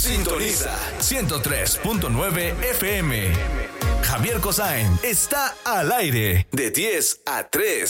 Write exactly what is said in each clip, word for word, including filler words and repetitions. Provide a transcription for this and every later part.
Sintoniza ciento tres punto nueve F M. Javier Cossain está al aire de diez a tres.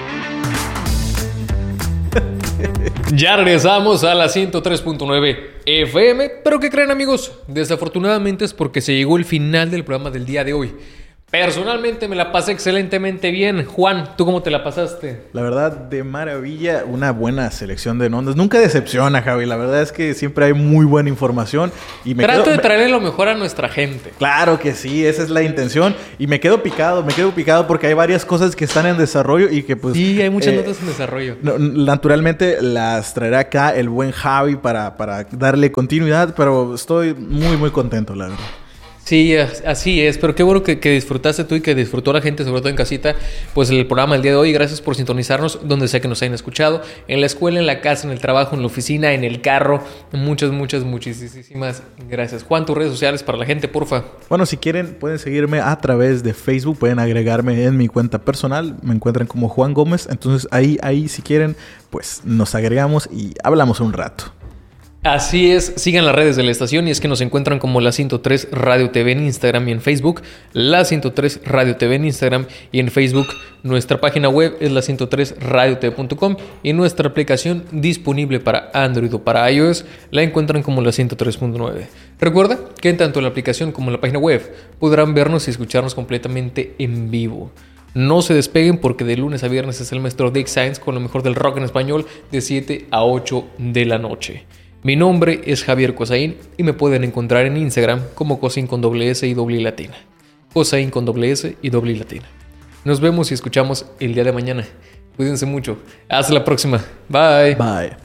Ya regresamos a la ciento tres punto nueve F M. Pero ¿qué creen, amigos? Desafortunadamente es porque se llegó el final del programa del día de hoy. Personalmente me la pasé excelentemente bien. Juan, ¿tú cómo te la pasaste? La verdad, de maravilla. Una buena selección de ondas. Nunca decepciona, Javi. La verdad es que siempre hay muy buena información. Y me Trato quedo, de traerle lo mejor a nuestra gente. Claro que sí, esa es la intención. Y me quedo picado, me quedo picado porque hay varias cosas que están en desarrollo y que pues... Sí, hay muchas eh, notas en desarrollo. No, naturalmente las traerá acá el buen Javi para, para darle continuidad. Pero estoy muy, muy contento, la verdad. Sí, así es, pero qué bueno que, que disfrutaste tú y que disfrutó la gente, sobre todo en casita, pues el programa del día de hoy. Gracias por sintonizarnos donde sea que nos hayan escuchado, en la escuela, en la casa, en el trabajo, en la oficina, en el carro. Muchas, muchas, muchísimas gracias. Juan, tus redes sociales para la gente, porfa. Bueno, si quieren pueden seguirme a través de Facebook, pueden agregarme en mi cuenta personal, me encuentran como Juan Gómez, entonces ahí, ahí si quieren, pues nos agregamos y hablamos un rato. Así es, sigan las redes de la estación y es que nos encuentran como la ciento tres Radio T V en Instagram y en Facebook, la ciento tres Radio T V en Instagram y en Facebook. Nuestra página web es la ciento tres radio t v punto com y nuestra aplicación disponible para Android o para iOS la encuentran como la ciento tres punto nueve. Recuerda que tanto la aplicación como la página web podrán vernos y escucharnos completamente en vivo. No se despeguen porque de lunes a viernes es el maestro Dick Sainz con lo mejor del rock en español de siete a ocho de la noche. Mi nombre es Javier Cossain y me pueden encontrar en Instagram como Cossain con doble S y doble I latina. Cossain con doble S y doble I latina. Nos vemos y escuchamos el día de mañana. Cuídense mucho. Hasta la próxima. Bye. Bye.